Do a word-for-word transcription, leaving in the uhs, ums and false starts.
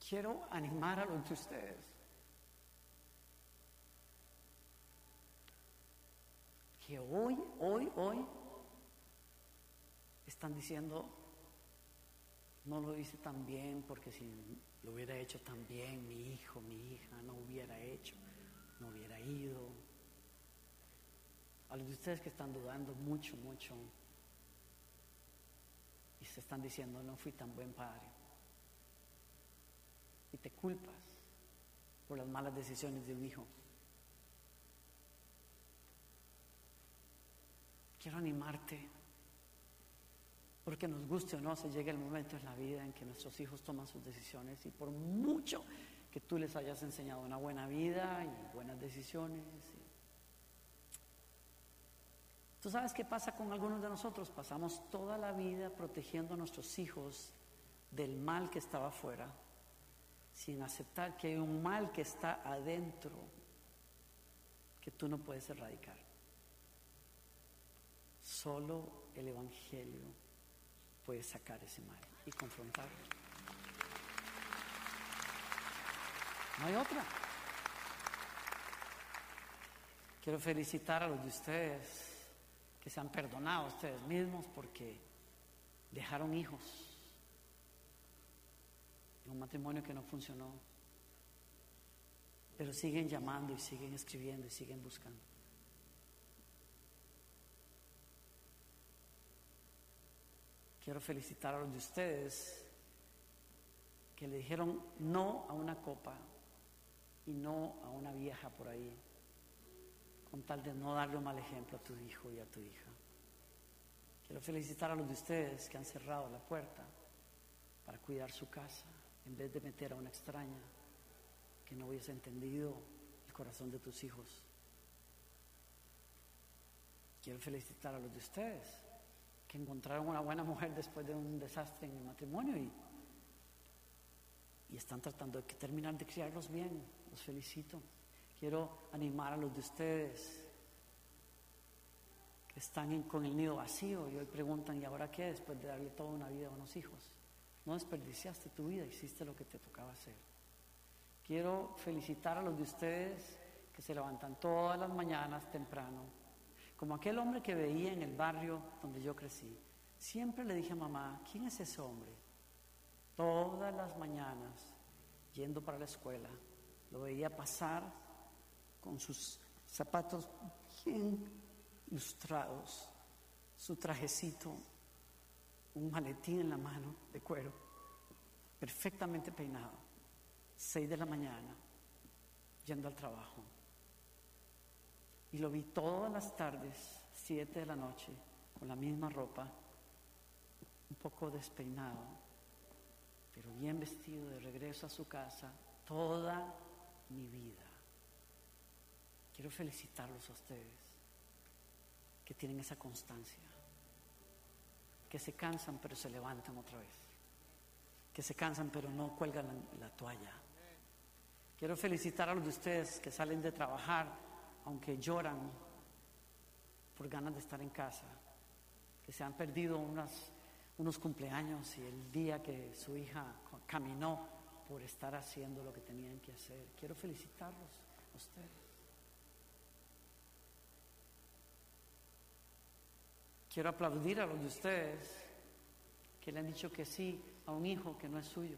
quiero animar a los de ustedes que hoy, hoy, hoy están diciendo, no lo hice tan bien, porque si lo hubiera hecho tan bien, mi hijo, mi hija, no hubiera hecho, no hubiera ido. A los de ustedes que están dudando mucho, mucho, y se están diciendo, no fui tan buen padre, y te culpas por las malas decisiones de un hijo. Quiero animarte, porque nos guste o no, se llega el momento en la vida en que nuestros hijos toman sus decisiones, y por mucho que tú les hayas enseñado una buena vida y buenas decisiones, y... ¿tú sabes qué pasa con algunos de nosotros? Pasamos toda la vida protegiendo a nuestros hijos del mal que estaba afuera, sin aceptar que hay un mal que está adentro que tú no puedes erradicar. Solo el Evangelio puede sacar ese mal y confrontarlo. No hay otra. Quiero felicitar a los de ustedes que se han perdonado a ustedes mismos porque dejaron hijos en un matrimonio que no funcionó, pero siguen llamando y siguen escribiendo y siguen buscando. Quiero felicitar a los de ustedes que le dijeron no a una copa y no a una vieja por ahí, con tal de no darle un mal ejemplo a tu hijo y a tu hija. Quiero felicitar a los de ustedes que han cerrado la puerta para cuidar su casa, en vez de meter a una extraña que no hubiese entendido el corazón de tus hijos. Quiero felicitar a los de ustedes que encontraron una buena mujer después de un desastre en el matrimonio y, y están tratando de terminar de criarlos bien. Los felicito. Quiero animar a los de ustedes que están en, con el nido vacío y hoy preguntan, ¿y ahora qué? Después de darle toda una vida a unos hijos. No desperdiciaste tu vida, hiciste lo que te tocaba hacer. Quiero felicitar a los de ustedes que se levantan todas las mañanas temprano, como aquel hombre que veía en el barrio donde yo crecí. Siempre le dije a mamá, ¿quién es ese hombre? Todas las mañanas, yendo para la escuela, lo veía pasar con sus zapatos bien lustrados, su trajecito, un maletín en la mano de cuero, perfectamente peinado, seis de la mañana, yendo al trabajo. Y lo vi todas las tardes, siete de la noche, con la misma ropa, un poco despeinado, pero bien vestido, de regreso a su casa, toda mi vida. Quiero felicitarlos a ustedes, que tienen esa constancia, que se cansan pero se levantan otra vez, que se cansan pero no cuelgan la, la toalla. Quiero felicitar a los de ustedes que salen de trabajar aunque lloran por ganas de estar en casa, que se han perdido unas, unos cumpleaños y el día que su hija caminó por estar haciendo lo que tenían que hacer. Quiero felicitarlos a ustedes. Quiero aplaudir a los de ustedes que le han dicho que sí a un hijo que no es suyo.